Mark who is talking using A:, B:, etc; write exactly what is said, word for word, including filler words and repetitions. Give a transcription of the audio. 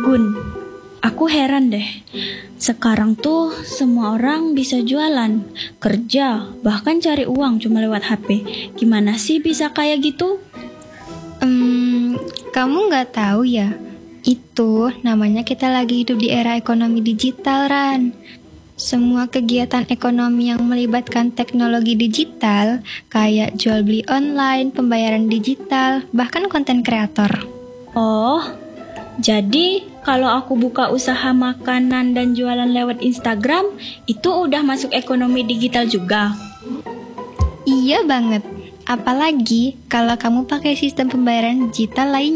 A: Gun, aku heran deh. Sekarang tuh semua orang bisa jualan, kerja, bahkan cari uang cuma lewat H P. Gimana sih bisa kayak gitu?
B: Hmm, kamu nggak tahu ya? Itu namanya kita lagi hidup di era ekonomi digital, Ran. Semua kegiatan ekonomi yang melibatkan teknologi digital, kayak jual beli online, pembayaran digital, bahkan konten kreator.
A: Oh, jadi kalau aku buka usaha makanan dan jualan lewat Instagram, itu udah masuk ekonomi digital juga?
B: Iya banget. Apalagi kalau kamu pakai sistem pembayaran digital lain.